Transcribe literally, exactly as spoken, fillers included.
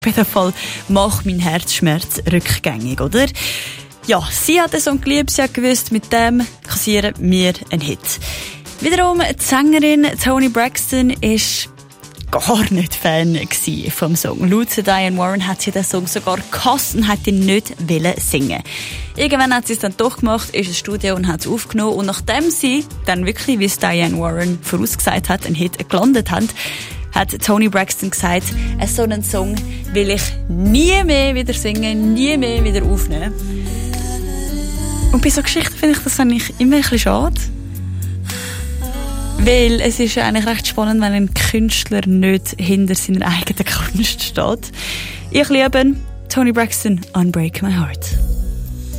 Auf jeden Fall macht mein Herzschmerz rückgängig, oder? Ja, sie hat den Song geliebt, sie hat gewusst, mit dem kassieren wir einen Hit. Wiederum, die Sängerin Toni Braxton ist gar nicht Fan vom Song. Laut Diane Warren hat sie den Song sogar gehasst und hat ihn nicht singen. Irgendwann hat sie es dann doch gemacht, ist ins Studio und hat es aufgenommen. Und nachdem sie dann wirklich, wie es Diane Warren vorausgesagt hat, einen Hit gelandet hat, hat Toni Braxton gesagt, so einen Song will ich nie mehr wieder singen, nie mehr wieder aufnehmen. Und bei so Geschichten finde ich das eigentlich immer ein bisschen schade. Weil es ist ja eigentlich recht spannend, wenn ein Künstler nicht hinter seiner eigenen Kunst steht. Ich liebe Toni Braxton, Unbreak My Heart.